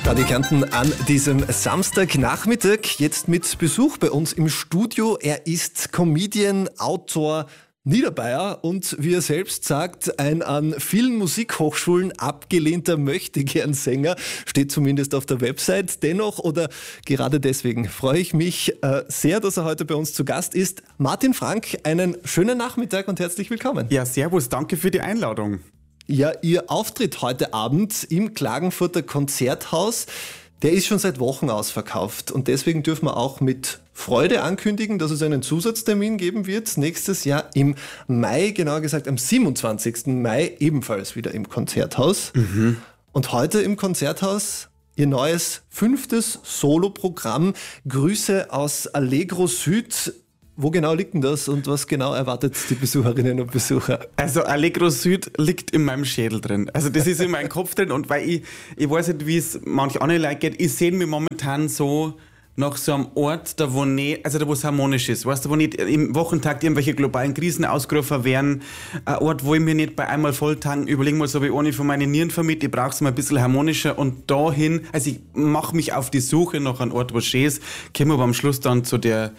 Radio Kärnten an diesem Samstagnachmittag, jetzt mit Besuch bei uns im Studio. Er ist Comedian, Autor, Niederbayer und wie er selbst sagt, ein an vielen Musikhochschulen abgelehnter Möchtegern-Sänger, steht zumindest auf der Website. Dennoch oder gerade deswegen freue ich mich sehr, dass er heute bei uns zu Gast ist. Martin Frank, einen schönen Nachmittag und herzlich willkommen. Ja, servus, danke für die Einladung. Ja, Ihr Auftritt heute Abend im Klagenfurter Konzerthaus, der ist schon seit Wochen ausverkauft und deswegen dürfen wir auch mit Freude ankündigen, dass es einen Zusatztermin geben wird. Nächstes Jahr im Mai, genauer gesagt am 27. Mai, ebenfalls wieder im Konzerthaus. Und heute im Konzerthaus Ihr neues 5. Soloprogramm, Grüße aus Allegro Süd. Wo genau liegt denn das und was genau erwartet die Besucherinnen und Besucher? Also Allegro Süd liegt in meinem Schädel drin. Also das ist in meinem Kopf drin und weil ich weiß nicht, wie es manch andere Leute geht, ich sehe mich momentan so nach so einem Ort, da wo es harmonisch ist, weißt du, wo nicht im Wochentakt irgendwelche globalen Krisen ausgerufen werden, ein Ort, wo ich mir nicht bei einmal volltanken überlegen muss, ob ich ohne von meinen Nieren vermiete, ich brauche es mal ein bisschen harmonischer und dahin, also ich mache mich auf die Suche nach einem Ort, wo schön ist, komme aber am Schluss dann zu der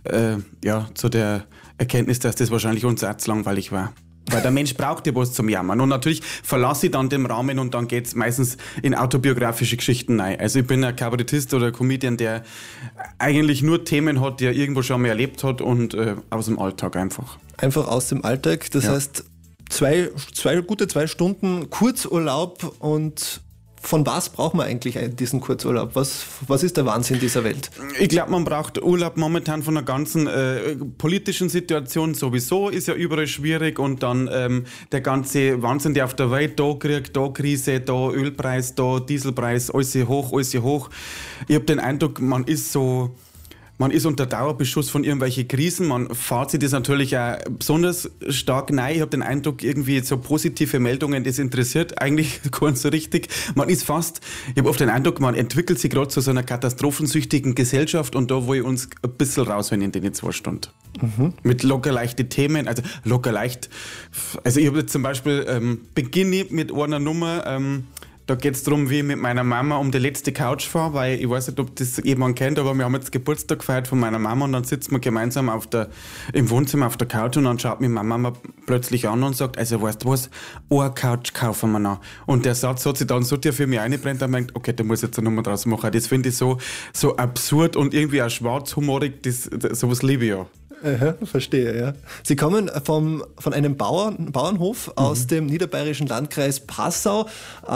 Erkenntnis, dass das wahrscheinlich uns auch zu langweilig war. Weil der Mensch braucht ja was zum Jammern. Und natürlich verlasse ich dann den Rahmen und dann geht's meistens in autobiografische Geschichten rein. Also ich bin ein Kabarettist oder ein Comedian, der eigentlich nur Themen hat, die er irgendwo schon mal erlebt hat und aus dem Alltag einfach. Einfach aus dem Alltag, das heißt gute 2 Stunden Kurzurlaub und von was braucht man eigentlich diesen Kurzurlaub? Was ist der Wahnsinn dieser Welt? Ich glaube, man braucht Urlaub momentan von der ganzen politischen Situation sowieso, ist ja überall schwierig und dann der ganze Wahnsinn, der auf der Welt, da Krieg, da Krise, da Ölpreis, da Dieselpreis, alles hoch. Ich habe den Eindruck, man ist unter Dauerbeschuss von irgendwelchen Krisen. Man fährt sich das natürlich auch besonders stark rein. Ich habe den Eindruck, irgendwie so positive Meldungen, das interessiert eigentlich keinen so richtig. Ich habe oft den Eindruck, man entwickelt sich gerade zu so einer katastrophensüchtigen Gesellschaft und da will ich uns ein bisschen rausholen in den 2 Stunden. Mit locker leichte Themen, also locker leicht. Also ich habe jetzt zum Beispiel, beginne mit einer Nummer, da geht es darum, wie ich mit meiner Mama um die letzte Couch fahre, weil ich weiß nicht, ob das jemand kennt, aber wir haben jetzt Geburtstag gefeiert von meiner Mama und dann sitzen wir gemeinsam im Wohnzimmer auf der Couch und dann schaut mich meine Mama plötzlich an und sagt, also weißt du was, eine Couch kaufen wir noch. Und der Satz hat sich dann so tief für mich eingebrennt, dass ich denke, okay, da muss ich jetzt eine Nummer draus machen. Das finde ich so absurd und irgendwie auch schwarzhumorig, sowas liebe ich ja. Aha, verstehe, ja. Sie kommen von einem Bauernhof aus dem niederbayerischen Landkreis Passau,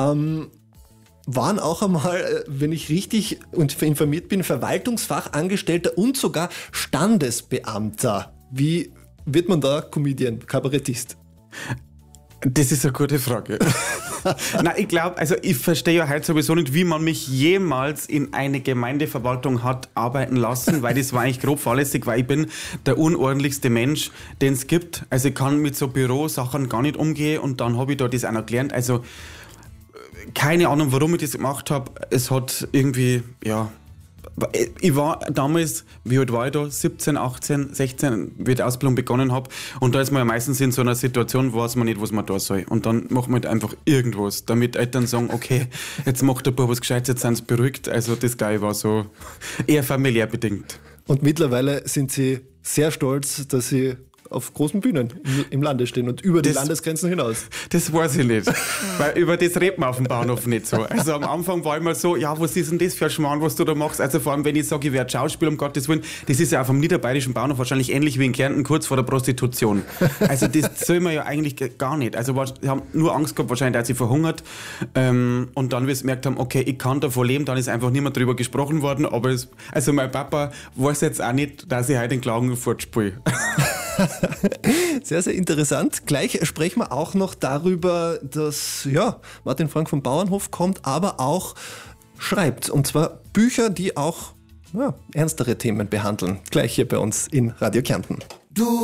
waren auch einmal, wenn ich richtig informiert bin, Verwaltungsfachangestellter und sogar Standesbeamter. Wie wird man da Comedian, Kabarettist? Das ist eine gute Frage. Nein, ich glaube, also ich verstehe ja heute sowieso nicht, wie man mich jemals in eine Gemeindeverwaltung hat arbeiten lassen, weil das war eigentlich grob fahrlässig, weil ich bin der unordentlichste Mensch, den es gibt. Also ich kann mit so Bürosachen gar nicht umgehen und dann habe ich da das auch noch gelernt. Also keine Ahnung, warum ich das gemacht habe. Es hat irgendwie, ja... Ich war damals, wie alt war ich da? 17, 18, 16, wie ich die Ausbildung begonnen habe. Und da ist man ja meistens in so einer Situation, weiß man nicht, was man da soll. Und dann macht man halt einfach irgendwas, damit Eltern sagen, okay, jetzt macht der Bub was Gescheites, jetzt sind sie beruhigt. Also das, glaube ich, war so eher familiär bedingt. Und mittlerweile sind Sie sehr stolz, dass Sie auf großen Bühnen im Lande stehen und über die Landesgrenzen hinaus. Das weiß ich nicht, weil über das redet man auf dem Bahnhof nicht so. Also am Anfang war immer so, ja, was ist denn das für ein Schmarrn, was du da machst? Also vor allem, wenn ich sage, ich werde Schauspieler, um Gottes Willen, das ist ja auf dem niederbayerischen Bahnhof wahrscheinlich ähnlich wie in Kärnten, kurz vor der Prostitution. Also das soll man ja eigentlich gar nicht. Also wir haben nur Angst gehabt, wahrscheinlich, dass ich verhungert. Und dann, wie wir gemerkt haben, okay, ich kann davon leben, dann ist einfach nicht mehr drüber gesprochen worden. Aber also mein Papa weiß jetzt auch nicht, dass ich heute in Klagenfurt spiele. Sehr, sehr interessant. Gleich sprechen wir auch noch darüber, dass Martin Frank vom Bauernhof kommt, aber auch schreibt. Und zwar Bücher, die auch ernstere Themen behandeln. Gleich hier bei uns in Radio Kärnten.